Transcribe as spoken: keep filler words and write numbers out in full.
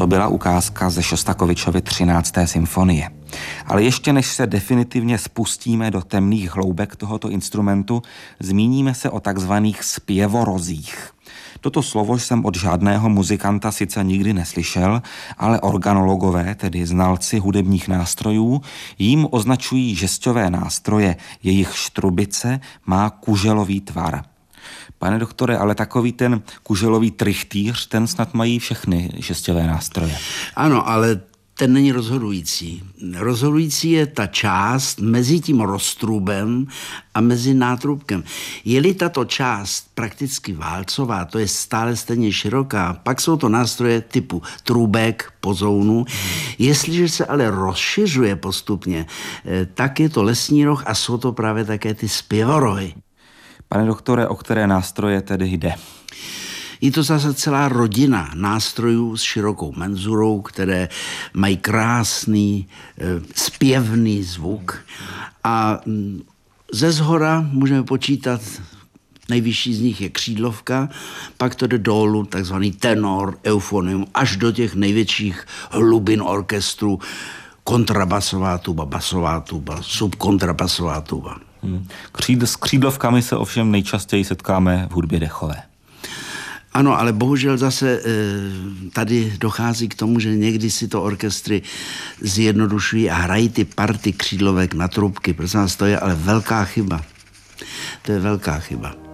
To byla ukázka ze Šostakovičovy třinácté symfonie. Ale ještě než se definitivně spustíme do temných hloubek tohoto instrumentu, zmíníme se o takzvaných zpěvorozích. Toto slovo jsem od žádného muzikanta sice nikdy neslyšel, ale organologové, tedy znalci hudebních nástrojů, jím označují žesťové nástroje, jejich trubice má kuželový tvar. Pane doktore, ale takový ten kuželový trichtýř, ten snad mají všechny žesťové nástroje. Ano, ale ten není rozhodující. Rozhodující je ta část mezi tím roztrubem a mezi nátrubkem. Je-li tato část prakticky válcová, to je stále stejně široká, pak jsou to nástroje typu trubek, pozounu. Hmm. Jestliže se ale rozšiřuje postupně, tak je to lesní roh a jsou to právě také ty zpěvorohy. Pane doktore, o které nástroje tedy jde? Je to zase celá rodina nástrojů s širokou menzurou, které mají krásný, zpěvný zvuk. A ze zhora můžeme počítat, nejvyšší z nich je křídlovka, pak to jde dolů, takzvaný tenor, eufonium, až do těch největších hlubin orchestru, kontrabasová tuba, basová tuba, subkontrabasová tuba. Hmm. Kříd, s křídlovkami se ovšem nejčastěji setkáme v hudbě dechové. Ano, ale bohužel zase tady dochází k tomu, že někdy si to orchestry zjednodušují a hrají ty party křídlovek na trubky. Prosím vás, to je ale velká chyba. To je velká chyba.